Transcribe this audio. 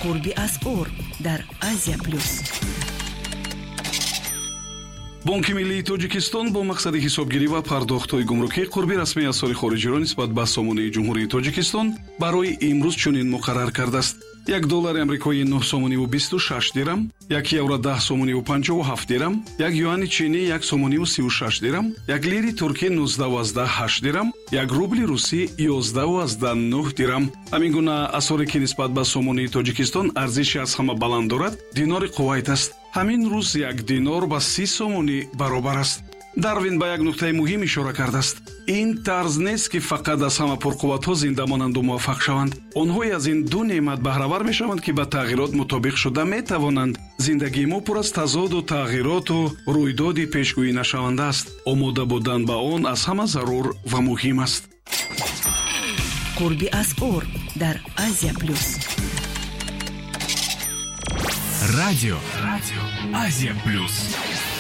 قربی اسعار در آسیا پلاس. بانک ملی تاجیکستان با مقصد حسابگیری و پرداخت‌های گمرکی قربی رسمی اسعار خارجی را نسبت به سامانه جمهوری تاجیکستان برای امروز چنین مقرر کرده است: $1 امریکایی 9 سومونی و 26 درم، €1 یورو 10 سومونی و 57 درم، $1 یوان چینی 1 سومونی و 36 درم، $1 لیری ترکی 19 و 8 درم، $1 روبل روسی 11 و 9 درم. همین گونه اسعاری که نسبت به سامانه تاجیکستان ارزشی از همه بلند دارد دینار کویت است. همین روز 1 دینار با 30 سومونی برابر است. дарвин ба як нуқтаи муҳим ишора кардааст. ин тарз нест ки фақат аз ҳама пурқувватҳо зинда монанду муваффақ шаванд. онҳое аз ин ду неъмат баҳравар мешаванд ки ба тағйирот мутобиқ шуда метавонанд. зиндагии мо пур аз тазоду тағйироту рӯйдоди пешгӯинашаванда аст. омода будан ба он аз ҳама зарур ва муҳим аст. قربی اسعار در آسیا پلاس. радио Азия плюс.